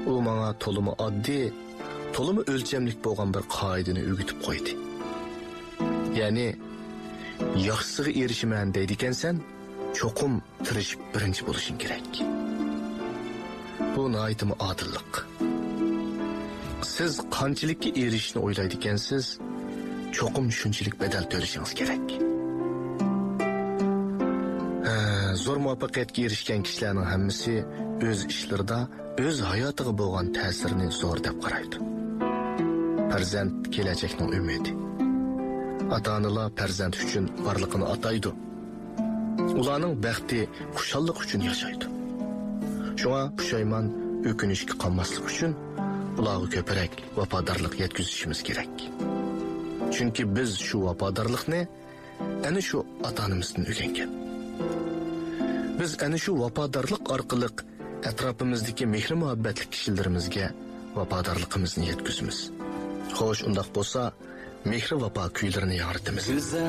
u menga to'limi oddiy, to'limi o'lchamlik bo'lgan bir qoidani o'rgatib qo'ydi. Ya'ni yaxshisiga erishiman deydi ekansan, cho'qim tirishib birinchi bo'lishing kerak. Bu nihoyatmi odillik. Siz qanchalikka erishishni o'ylaydi ekansiz, cho'qim shunchalik bedel to'lashingiz kerak. Zo'r muvaffaqiyatga erishgan kishilarning hammasi o'z ishlarida o'z hayotiga bo'lgan ta'sirini zo'r deb qaraydi. Farzand kelajakning umidi. Ota-onalar farzand uchun borlig'ini ataydi. Ularning baxti, xushallik uchun yashaydi. Shunga pushaymon, o'kinishga qolmaslik uchun ularga ko'proq vafodorlik yetkazishimiz kerak. Chunki biz shu vafodorlikni ana shu ota-onamizdan o'rgangan. Biz ana shu vafodorlik orqali atrofimizdagi mehr-muhabbatli kishilarimizga vafodorligimizni yetkazamiz. Xo'sh, undaq bo'lsa, mehr vafo kuylarini yoritamiz.